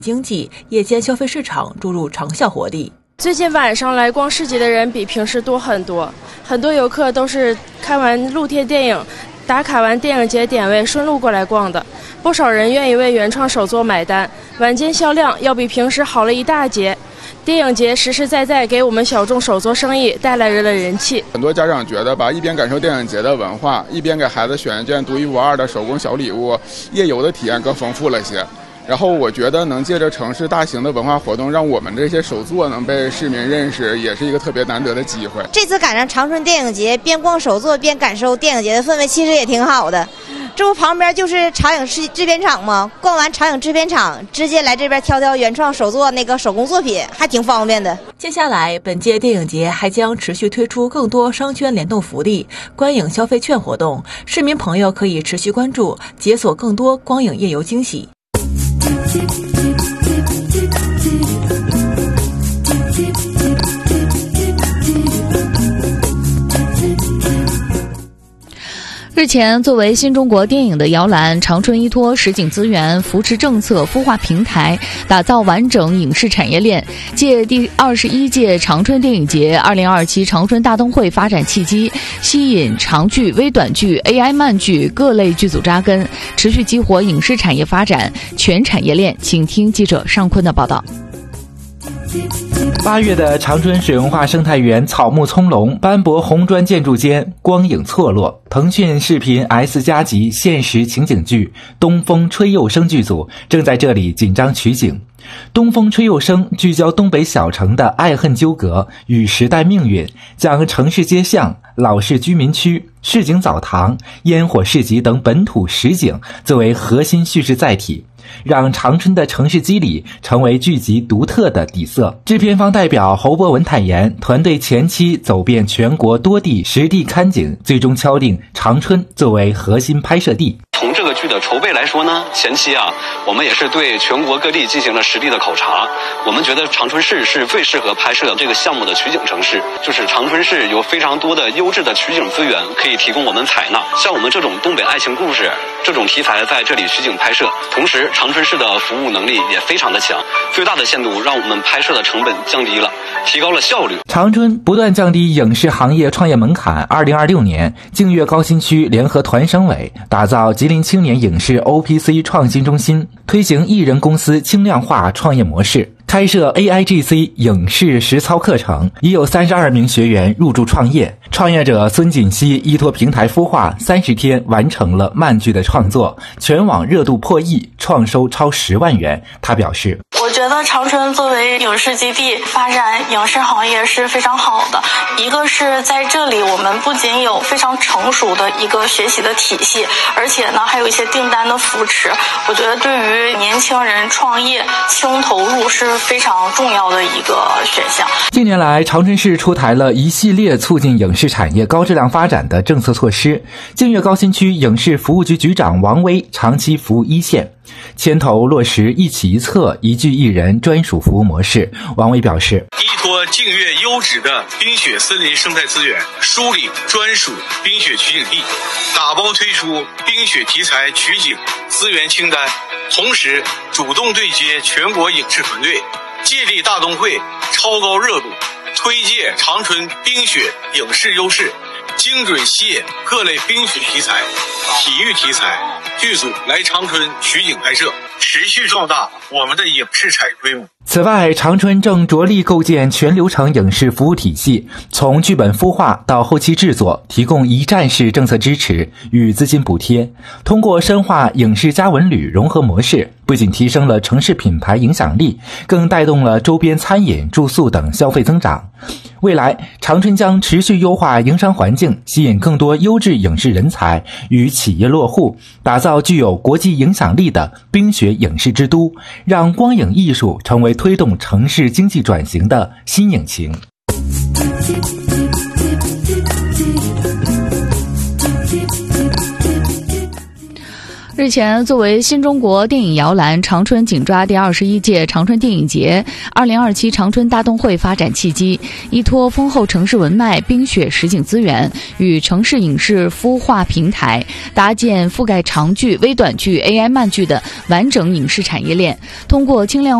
经济、夜间消费市场注入长效活力。 最近晚上来逛市集的人比平时多很多，很多游客都是看完露天电影、打卡完电影节点位顺路过来逛的，不少人愿意为原创手作买单，晚间销量要比平时好了一大截。电影节实实在在给我们小众手作生意带来了人气。 很多家长觉得吧，一边感受电影节的文化，一边给孩子选一件独一无二的手工小礼物，夜游的体验更丰富了些。然后我觉得能借着城市大型的文化活动，让我们这些手作能被市民认识，也是一个特别难得的机会。 这次赶上长春电影节，边逛手作边感受电影节的氛围，其实也挺好的。这不旁边就是长影制片厂吗？逛完长影制片厂，直接来这边挑挑原创手作那个手工作品，还挺方便的。 接下来，本届电影节还将持续推出更多商圈联动福利、观影消费券活动，市民朋友可以持续关注，解锁更多光影夜游惊喜。 日前，作为新中国电影的摇篮，长春依托实景资源、扶持政策、孵化平台，打造完整影视产业链，借第21届长春电影节、2027长春大灯会发展契机，吸引长剧、微短剧、AI 慢剧各类剧组扎根，持续激活影视产业发展全产业链。请听记者尚坤的报道。 8月的长春水文化生态园草木葱茏，斑驳红砖建筑间光影错落。腾讯视频 S+ 级现实情景剧东风吹又生剧组正在这里紧张取景。东风吹又生聚焦东北小城的爱恨纠葛与时代命运，将城市街巷、老式居民区、市井澡堂、烟火市集等本土实景作为核心叙事载体，让长春的城市肌理成为剧集独特的底色。制片方代表侯博文坦言，团队前期走遍全国多地实地看景，最终敲定长春作为核心拍摄地。 从这个剧的筹备来说呢，前期我们也是对全国各地进行了实地的考察。我们觉得长春市是最适合拍摄这个项目的取景城市，就是长春市有非常多的优质的取景资源可以提供我们采纳。像我们这种东北爱情故事这种题材在这里取景拍摄，同时长春市的服务能力也非常的强，最大的限度让我们拍摄的成本降低了，提高了效率。 长春不断降低影视行业创业门槛。2026年，净月高新区联合团省委打造吉林青年影视 OPC 创新中心，推行艺人公司轻量化创业模式，开设 AIGC 影视实操课程，已有32名学员入驻创业。创业者孙锦熙依托平台孵化，30天完成了慢剧的创作，全网热度破亿，创收超10万元。他表示， 我觉得长春作为影视基地，发展影视行业是非常好的。一个是在这里，我们不仅有非常成熟的一个学习的体系，而且呢还有一些订单的扶持。我觉得对于年轻人创业轻投入是非常重要的一个选项。 近年来，长春市出台了一系列促进影视产业高质量发展的政策措施。净月高新区影视服务局局长王威长期服务一线，牵头落实一起一策一剧一人专属服务模式。王威表示， 依托净月优质的冰雪森林生态资源，梳理专属冰雪取景地，打包推出冰雪题材取景资源清单，同时主动对接全国影视团队，借力大东会超高热度，推介长春冰雪影视优势，精准吸引各类冰雪题材、体育题材剧组来长春取景拍摄，持续壮大我们的影视产业规模。 此外，长春正着力构建全流程影视服务体系，从剧本孵化到后期制作，提供一站式政策支持与资金补贴。通过深化影视加文旅融合模式，不仅提升了城市品牌影响力，更带动了周边餐饮、住宿等消费增长。未来，长春将持续优化营商环境，吸引更多优质影视人才与企业落户，打造具有国际影响力的冰雪影视之都，让光影艺术成为推动城市经济转型的新引擎。 日日前，作为新中国电影摇篮长春紧抓第21届长春电影节2027长春大动会发展契机，依托丰厚城市文脉、冰雪实景资源，与城市影视孵化平台搭建覆盖长剧、微短剧、AI 漫剧的完整影视产业链，通过轻量